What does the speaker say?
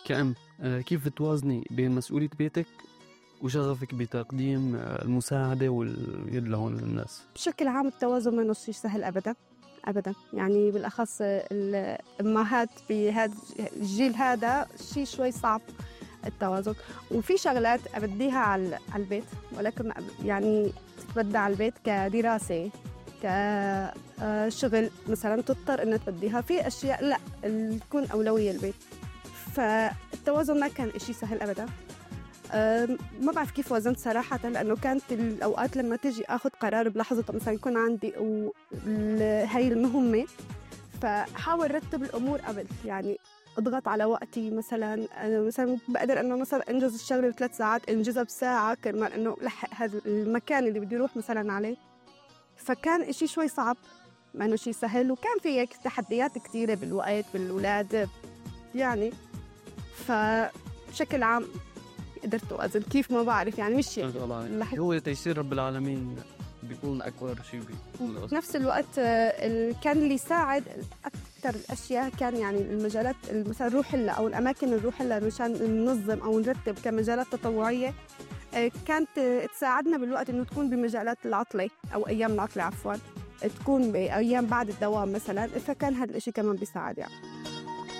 كأم، كيف بتوازني بين مسؤولية بيتك وشغفك بتقديم المساعدة واليد لهون للناس؟ بشكل عام التوازن منه شيء سهل أبدا أبدا، يعني بالأخص الأمهات بهذا الجيل هذا شيء شوي صعب التوازن. وفي شغلات أبديها على البيت، ولكن يعني تتبدى على البيت كدراسة كشغل مثلا تضطر إنها تبديها في أشياء لا تكون أولوية البيت. فالتوازن ما كان إشي سهل أبدا. ما بعرف كيف وزنت صراحة، لأنه كانت الأوقات لما تيجي أخذ قرار بلحظة مثلا يكون عندي هاي المهمة، فحاول رتب الأمور قبل، يعني اضغط على وقتي. مثلا أنا مثلا بقدر إنه مثلا أنجز الشغلة ب3 ساعات أنجزها بساعة كرمال إنه لحق هذا المكان اللي بدي أروح مثلا عليه. فكان إشي شوي صعب، ما إنه شيء سهل، وكان في تحديات كتيرة بالوقت بالأولاد يعني. فبشكل عام قدرت أوازن كيف ما بعرف، يعني مش هو تيسير رب العالمين بيكون أكبر شيء في نفس الوقت. كان اللي يساعد أكثر الأشياء كان يعني المجالات مثلا نروح لها أو الأماكن اللي نروح لها مشان ننظم أو نرتب كمجالات تطوعية. كانت تساعدنا بالوقت إنه تكون بمجالات العطلة أو أيام العطلة عفوا، تكون بأيام بعد الدوام مثلا، فكان هذا الإشي كمان بيساعد يعني.